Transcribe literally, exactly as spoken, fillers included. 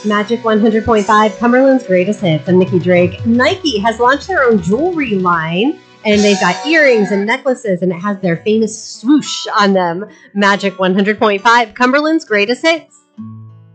Magic one hundred point five, Cumberland's Greatest Hits. I'm Nikki Drake. Nike has launched their own jewelry line, and they've got earrings and necklaces, and it has their famous swoosh on them. Magic one hundred point five, Cumberland's Greatest Hits.